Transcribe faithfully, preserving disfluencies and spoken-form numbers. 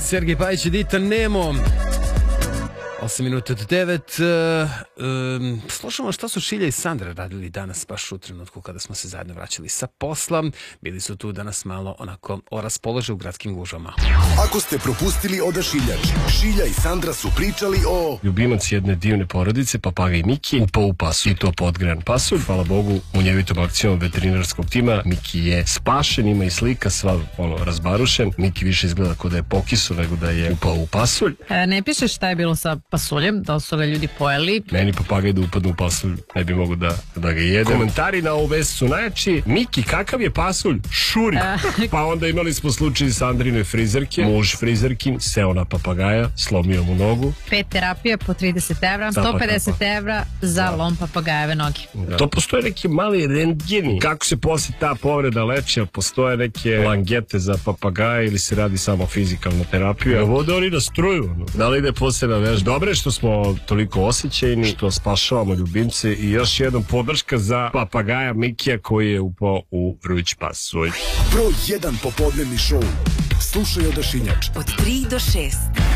Sergej Pajić i Dita Nemo. osam minuta od devet. Uh, um, slušamo šta su Šilja i Sandra radili danas, baš u trenutku kada smo se zajedno vraćali sa posla. Bili su tu danas malo onako o raspolože u gradskim gužvama. Ako ste propustili Odašiljač, Šilja i Sandra su pričali o... Ljubimac jedne divne porodice, papagaj Miki, upao u pasulj. I to podgrejan pasulj. Hvala Bogu, u njevitom akcijom veterinarskog tima Miki je spašen, ima i slika, sva ono, razbarušen. Miki više izgleda kao da je pokisu nego da je upao u pasulj. E, ne piše šta je bilo sa pasuljem, da su ga ljudi pojeli. Meni papagaj da upadne u pasulj, ne bi mogu da, da ga jede. Komentari na ovu vest su najjači. Miki, kakav je pasulj? Šuri. Pa onda imali smo slučaj Sandrine frizerke. Muž frizerkin seo na papagaja, slomio mu nogu. Pet terapija po trideset evra, sto pedeset evra za da. lom papagajeve noge. Da. To postoje neki mali rentgeni. Kako se posle ta povreda leči? Postoje neke langete za papagaje ili se radi samo fizikalna terapija? Evo da oni na struju. Da li ide posebna vežba? Dobre što smo toliko osjećajni, što spašavamo ljubimce i još jednom podrška za papagaja Mikija koji je upao u vruć pasulj. Broj jedan popodnevni šou. Slušaj Odašiljač. Od tri do šest.